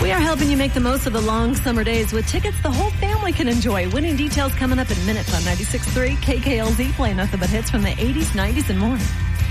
We are helping you make the most of the long summer days with tickets the whole family can enjoy. Winning details coming up in minutes on 96.3 KKLZ, playing nothing but hits from the 80s, 90s, and more.